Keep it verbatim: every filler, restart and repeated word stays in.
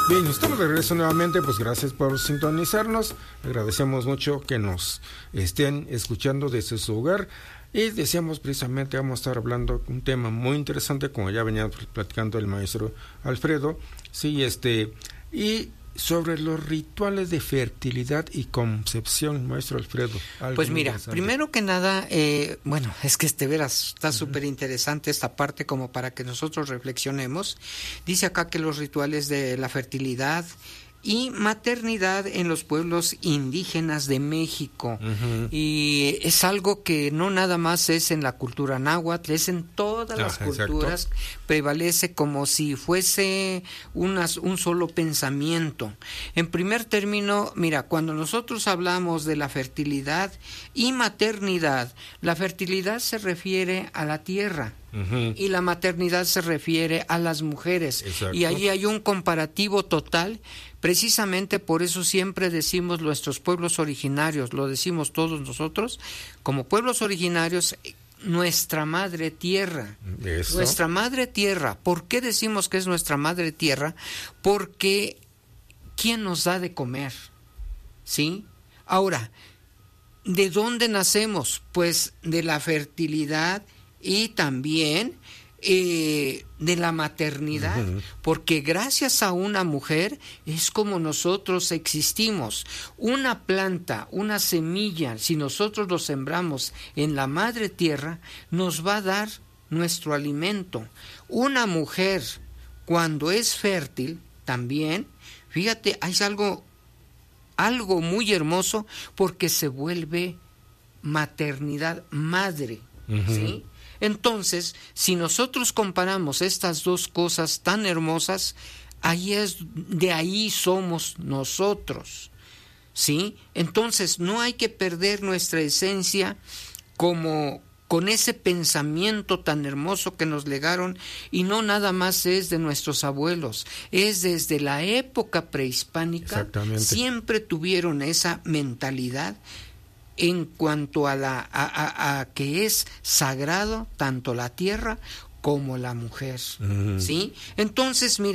Bien, estamos de regreso nuevamente, pues gracias por sintonizarnos, agradecemos mucho que nos estén escuchando desde su hogar y deseamos precisamente, vamos a estar hablando un tema muy interesante, como ya venía platicando el maestro Alfredo, sí, este, y sobre los rituales de fertilidad y concepción, maestro Alfredo. Pues mira, primero que nada, eh, bueno, es que este veras está súper uh-huh. interesante esta parte como para que nosotros reflexionemos. Dice acá que los rituales de la fertilidad y maternidad en los pueblos indígenas de México. Uh-huh. Y es algo que no nada más es en la cultura náhuatl, es en todas las ah, culturas, exacto. Prevalece como si fuese unas, un solo pensamiento. En primer término, mira, cuando nosotros hablamos de la fertilidad y maternidad, la fertilidad se refiere a la tierra. Uh-huh. Y la maternidad se refiere a las mujeres. Exacto. Y ahí hay un comparativo total. Precisamente por eso siempre decimos nuestros pueblos originarios, lo decimos todos nosotros, como pueblos originarios, nuestra madre tierra. ¿Eso? Nuestra madre tierra. ¿Por qué decimos que es nuestra madre tierra? Porque ¿quién nos da de comer? ¿Sí? Ahora, ¿de dónde nacemos? Pues de la fertilidad y también eh, de la maternidad, uh-huh. porque gracias a una mujer es como nosotros existimos. Una planta, una semilla, si nosotros lo sembramos en la madre tierra, nos va a dar nuestro alimento. Una mujer, cuando es fértil, también, fíjate, hay algo, algo muy hermoso, porque se vuelve maternidad, madre, uh-huh. ¿sí? Entonces, si nosotros comparamos estas dos cosas tan hermosas, ahí es, de ahí somos nosotros, ¿sí? Entonces, no hay que perder nuestra esencia como con ese pensamiento tan hermoso que nos legaron, y no nada más es de nuestros abuelos, es desde la época prehispánica, siempre tuvieron esa mentalidad en cuanto a la a, a, a que es sagrado tanto la tierra como la mujer, uh-huh. ¿sí? Entonces, mira,